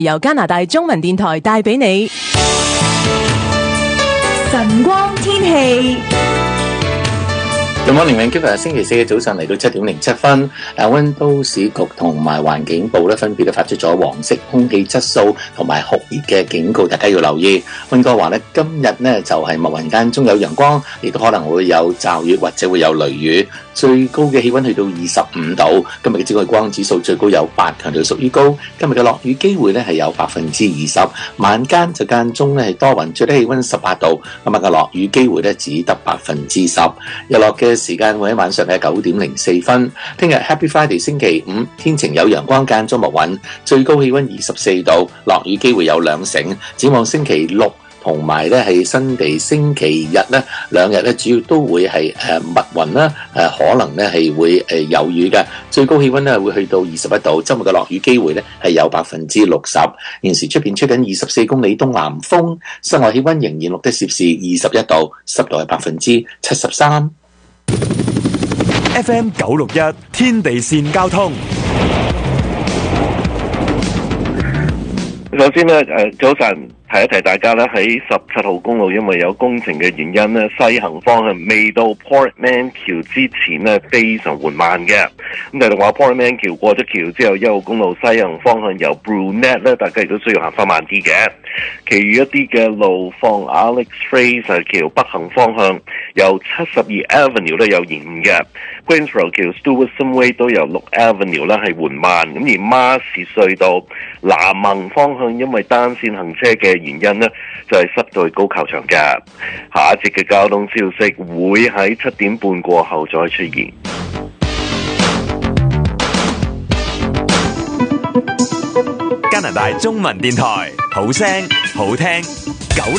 由加拿大中文電台帶俾你。晨光天氣。 Good morning，今日星期四嘅早上嚟到7:07，溫都市局同埋環境部咧分別都發出咗黃色空氣質素同埋酷熱嘅警告，大家要留意。溫哥華咧今日咧就係密雲間中有陽光，亦都可能會有驟雨或者會有雷雨，最高嘅氣溫去到25度。今日嘅紫外光指數最高有8，強度屬於高。今日嘅落雨機會咧係有20%，晚間就間中咧係多雲，最低氣溫18度。今日嘅落雨機會咧只得10%。日落嘅時間會喺晚上嘅9:04。聽日 Happy Friday 星期五，天晴有陽光間中密雲，最高氣溫24度，落雨機會有2成。展望星期六同埋咧係新地星期日咧兩日咧主要都會係密雲啦，可能咧係會有雨嘅，最高氣溫咧會去到21度。周末嘅落雨機會咧係有60%。現時出邊吹緊24公里東南風，室外氣溫仍然錄得攝氏21度，濕度係73%。 FM 961天地線交通。 首先咧，早晨提一提大家咧，喺17號公路因為有工程嘅原因咧，西行方向未到 Portman 橋之前咧非常緩慢嘅。咁但係話 Portman 橋過咗橋之後，1號公路西行方向由 Brunette 咧，大家亦都需要行翻慢啲嘅。其餘一啲嘅路況 Alex Fraser 橋北行方向由72 Avenue 咧有延誤嘅。Queensroad 橋 Stewardson Way 都由6 Avenue 咧係緩慢。咁而馬士隧道南行方向因為單線行車嘅原因呢，就係塞到去高球場嘅。下一節嘅交通消息會喺7點半過後再出現。 加拿大中文電台，好聲好聽，9